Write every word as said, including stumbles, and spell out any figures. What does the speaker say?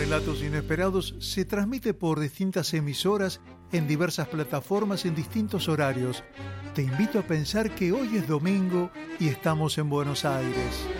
Relatos Inesperados se transmite por distintas emisoras en diversas plataformas en distintos horarios. Te invito a pensar que hoy es domingo y estamos en Buenos Aires.